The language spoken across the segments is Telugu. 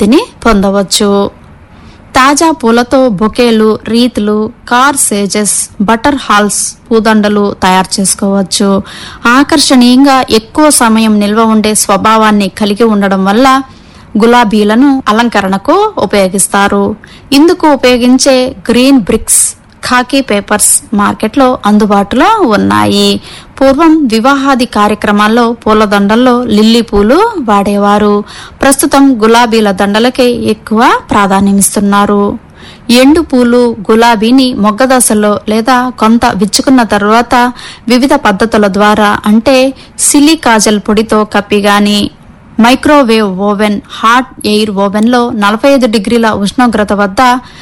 లబ్ధిని పొందవచ్చు. తాజా పూలతో బొకేలు, రీతులు, కార్ సేజెస్, బటర్ హాల్స్, పూదండలు తయారు చేసుకోవచ్చు. ఆకర్షణీయంగా ఎక్కువ సమయం నిల్వ ఉండే స్వభావాన్ని కలిగి ఉండడం వల్ల గులాబీలను అలంకరణకు ఉపయోగిస్తారు. ఇందుకు ఉపయోగించే గ్రీన్ బ్రిక్స్, ఖాకీ పేపర్స్ మార్కెట్లో అందుబాటులో ఉన్నాయి. పూర్వం వివాహాది కార్యక్రమాల్లో పూలదండల్లో లిల్లీ పూలు వాడేవారు. ప్రస్తుతం గులాబీల దండలకే ఎక్కువ ప్రాధాన్యమిస్తున్నారు. ఎండు పూలు గులాబీని మొగ్గదశలో లేదా కొంత విచ్చుకున్న తర్వాత వివిధ పద్ధతుల ద్వారా అంటే సిలికాజల్ పొడితో కప్పి గాని, microwave oven, hot air oven లో 45 డిగ్రీల ఉష్ణోగ్రత వద్ద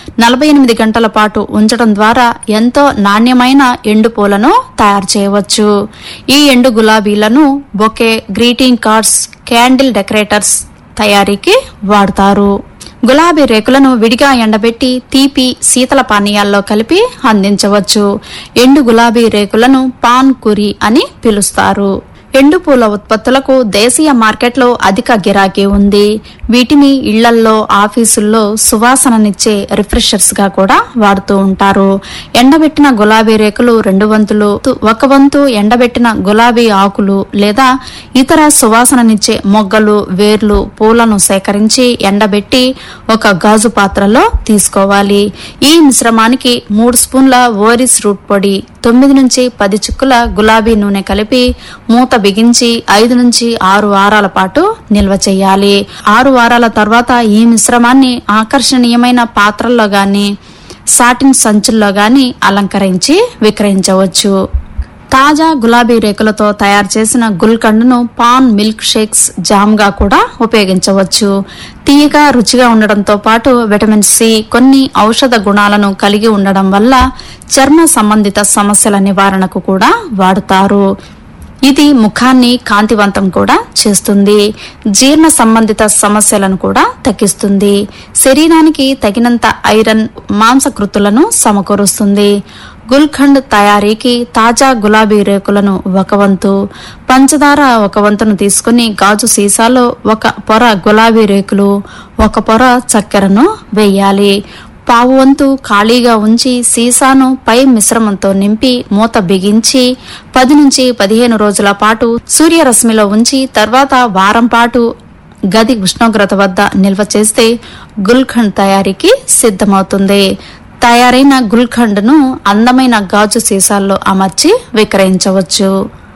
48 గంటల పాటు ఉంచడం ద్వారా ఎంతో నాణ్యమైన ఎండు పూలను తయారు చేయవచ్చు. ఈ ఎండు గులాబీలను bouquet, greeting cards, candle decorators తయారీకి వాడతారు. గులాబీ రేకులను విడిగా ఎండబెట్టి తీపి, శీతల పానీయాల్లో కలిపి అందించవచ్చు. ఎండు గులాబీ రేకులను పాన్ కురి అని పిలుస్తారు. ఎండు పూల ఉత్పత్తులకు దేశీయ మార్కెట్లో అధిక గిరాకీ ఉంది. వీటిని ఇళ్లల్లో, ఆఫీసుల్లో సువాసననిచ్చే రిఫ్రెషర్స్ గా కూడా వాడుతూ ఉంటారు. ఎండబెట్టిన గులాబీ రేకులు 2 వంతులు, 1 వంతు ఎండబెట్టిన గులాబీ ఆకులు లేదా ఇతర సువాసననిచ్చే మొగ్గలు, వేర్లు, పూలను సేకరించి ఎండబెట్టి ఒక గాజు పాత్రలో తీసుకోవాలి. ఈ మిశ్రమానికి 3 స్పూన్ల ఓరిస్ రూట్ పొడి, 9 నుంచి 10 చుక్కల గులాబీ నూనె కలిపి మూత బిగించి 5 నుంచి 6 వారాల పాటు నిల్వ చేయాలి. 6 వారాల తర్వాత ఈ మిశ్రమాన్ని ఆకర్షణీయమైన పాత్రల్లో గాని, సాటిన్ సంచుల్లో గాని అలంకరించి విక్రయించవచ్చు. తాజా గులాబీ రేకులతో తయారు చేసిన గుల్కండ్ను పాన్ మిల్క్ షేక్స్, జామ్ గా కూడా ఉపయోగించవచ్చు. తీయగా, రుచిగా ఉండడంతో పాటు విటమిన్ సి, కొన్ని ఔషధ గుణాలను కలిగి ఉండడం వల్ల చర్మ సంబంధిత సమస్యల నివారణకు కూడా వాడుతారు. ఇది ముఖాన్ని కాంతివంతం కూడా చేస్తుంది. జీర్ణ సంబంధిత సమస్యలను కూడా తగ్గిస్తుంది. శరీరానికి తగినంత ఐరన్, మాంసకృతులను సమకూరుస్తుంది. గుల్కండ్ తయారీకి తాజా గులాబీ రేకులను 1 వంతు, పంచదార 1 వంతును తీసుకుని గాజు సీసాలో 1 పొర గులాబీ రేకులు, 1 పొర చక్కెరను వేయాలి. 1/2 వంతు ఖాళీగా ఉంచి సీసాను పై మిశ్రమంతో నింపి మూత బిగించి 10 నుంచి 15 రోజుల పాటు సూర్యరశ్మిలో ఉంచి తర్వాత వారం పాటు గది ఉష్ణోగ్రత వద్ద నిల్వ చేస్తే గుల్కండ్ తయారీకి సిద్ధమవుతుంది. తయారైన గుల్కండ్ ను అందమైన గాజు సీసాల్లో అమర్చి విక్రయించవచ్చు.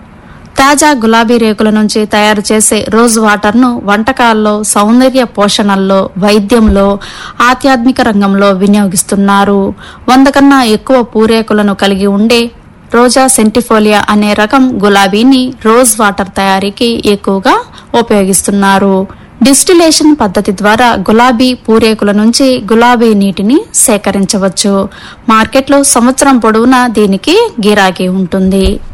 తాజా గులాబీ రేకుల నుంచి తయారు చేసే రోజ్ వాటర్ ను వంటకాల్లో, సౌందర్య పోషణల్లో, వైద్యంలో, ఆధ్యాత్మిక రంగంలో వినియోగిస్తున్నారు. 100 కన్నా ఎక్కువ పూరేకులను కలిగి ఉండే రోజా సెంటిఫోలియా అనే రకం గులాబీని రోజ్ వాటర్ తయారీకి ఎక్కువగా ఉపయోగిస్తున్నారు. డిస్టిలేషన్ పద్ధతి ద్వారా గులాబీ పూరేకుల నుంచి గులాబీ నీటిని సేకరించవచ్చు. మార్కెట్లో సంవత్సరం పొడవునా దీనికి గిరాకీ ఉంటుంది.